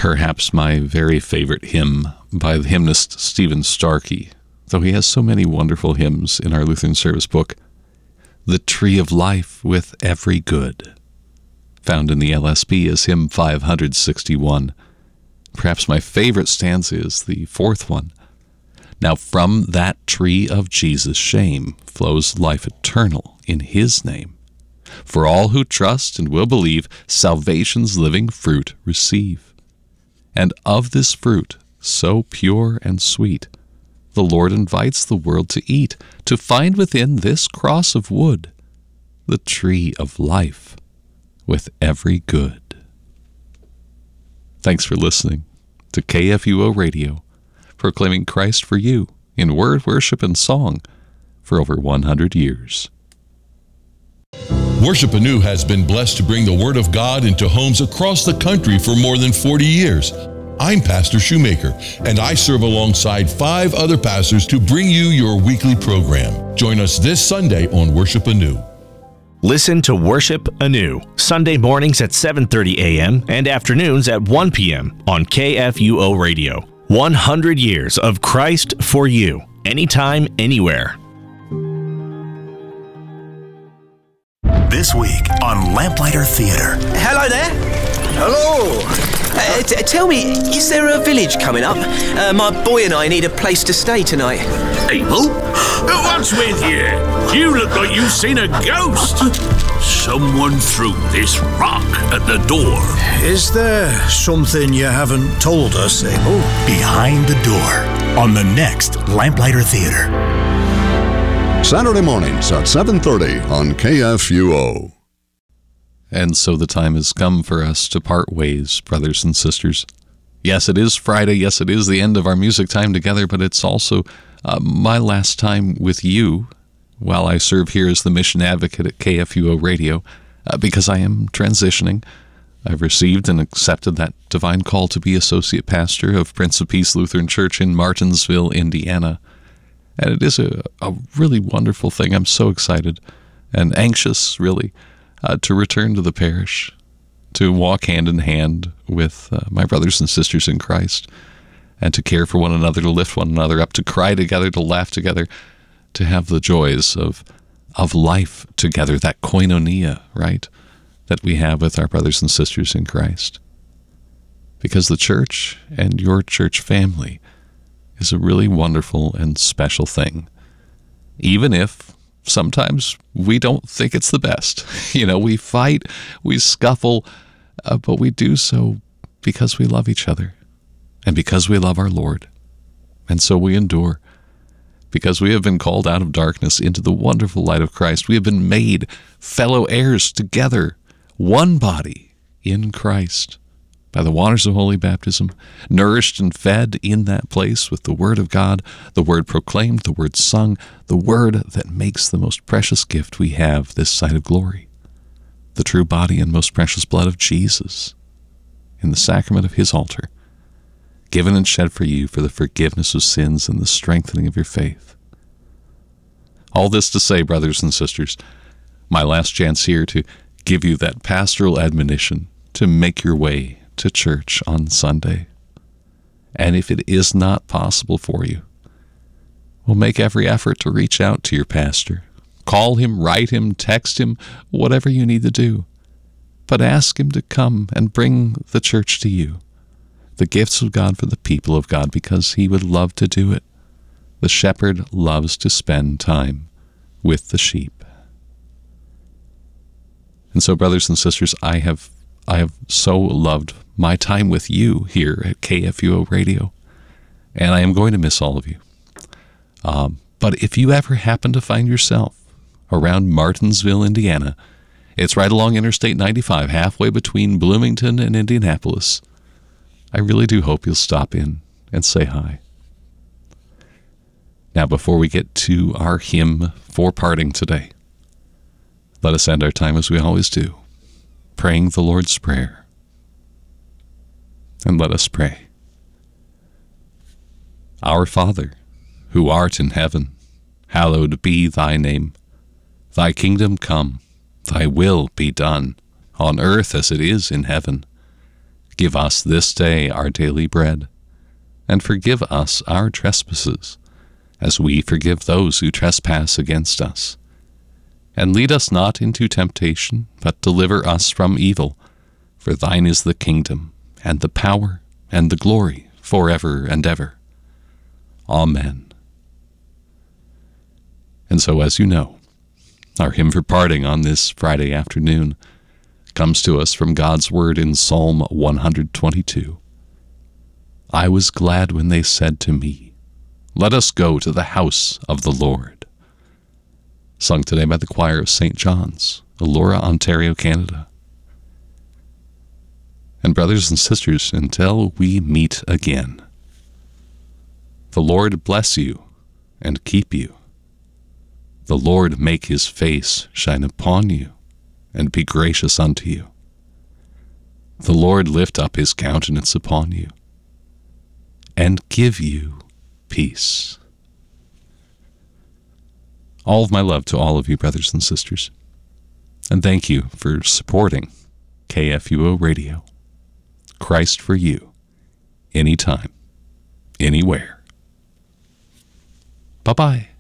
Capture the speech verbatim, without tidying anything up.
perhaps my very favorite hymn by the hymnist Stephen Starkey, though he has so many wonderful hymns in our Lutheran Service book, The Tree of Life with Every Good, found in the L S B as hymn five hundred sixty-one. Perhaps my favorite stanza is the fourth one. Now from that tree of Jesus' shame flows life eternal in his name. For all who trust and will believe, salvation's living fruit receive. And of this fruit, so pure and sweet, the Lord invites the world to eat, to find within this cross of wood the tree of life with every good. Thanks for listening to K F U O Radio, proclaiming Christ for you in word, worship, and song for over one hundred years. Worship Anew has been blessed to bring the Word of God into homes across the country for more than forty years. I'm Pastor Shoemaker, and I serve alongside five other pastors to bring you your weekly program. Join us this Sunday on Worship Anew. Listen to Worship Anew, Sunday mornings at seven thirty a.m. and afternoons at one p.m. on K F U O Radio. one hundred years of Christ for you, anytime, anywhere. This week on Lamplighter Theater. Hello there. Hello. Uh, t- tell me, is there a village coming up? Uh, my boy and I need a place to stay tonight. Abel? What's with you? You look like you've seen a ghost. Someone threw this rock at the door. Is there something you haven't told us, Abel? Behind the Door on the next Lamplighter Theater. Saturday mornings at seven thirty on K F U O. And so the time has come for us to part ways, brothers and sisters. Yes, it is Friday. Yes, it is the end of our music time together, but it's also uh, my last time with you while I serve here as the mission advocate at K F U O Radio, uh, because I am transitioning. I've received and accepted that divine call to be associate pastor of Prince of Peace Lutheran Church in Martinsville, Indiana. And it is a, a really wonderful thing. I'm so excited and anxious, really, uh, to return to the parish, to walk hand in hand with uh, my brothers and sisters in Christ, and to care for one another, to lift one another up, to cry together, to laugh together, to have the joys of of life together, that koinonia, right, that we have with our brothers and sisters in Christ. Because the church and your church family is a really wonderful and special thing, even if sometimes we don't think it's the best. You know, we fight, we scuffle, uh, but we do so because we love each other and because we love our Lord. And so we endure. Because we have been called out of darkness into the wonderful light of Christ. We have been made fellow heirs together, one body in Christ, by the waters of holy baptism, nourished and fed in that place with the Word of God, the Word proclaimed, the Word sung, the Word that makes the most precious gift we have this side of glory, the true body and most precious blood of Jesus in the sacrament of his altar, given and shed for you for the forgiveness of sins and the strengthening of your faith. All this to say, brothers and sisters, my last chance here to give you that pastoral admonition to make your way to church on Sunday. And if it is not possible for you, well, make every effort to reach out to your pastor. Call him, write him, text him, whatever you need to do. But ask him to come and bring the church to you, the gifts of God for the people of God, because he would love to do it. The shepherd loves to spend time with the sheep. And so, brothers and sisters, I have I have so loved my time with you here at K F U O Radio, and I am going to miss all of you. Um, but if you ever happen to find yourself around Martinsville, Indiana, it's right along Interstate ninety-five, halfway between Bloomington and Indianapolis. I really do hope you'll stop in and say hi. Now, before we get to our hymn for parting today, let us end our time as we always do, praying the Lord's Prayer. And let us pray. Our Father, who art in heaven, hallowed be thy name. Thy kingdom come, thy will be done, on earth as it is in heaven. Give us this day our daily bread, and forgive us our trespasses, as we forgive those who trespass against us. And lead us not into temptation, but deliver us from evil. For thine is the kingdom, and the power, and the glory, forever and ever. Amen. And so, as you know, our hymn for parting on this Friday afternoon comes to us from God's Word in Psalm one twenty-two. I was glad when they said to me, let us go to the house of the Lord. Sung today by the choir of Saint John's, Elora, Ontario, Canada. And brothers and sisters, until we meet again, the Lord bless you and keep you. The Lord make his face shine upon you and be gracious unto you. The Lord lift up his countenance upon you and give you peace. All of my love to all of you, brothers and sisters, and thank you for supporting K F U O Radio. Christ for you, anytime, anywhere. Bye-bye.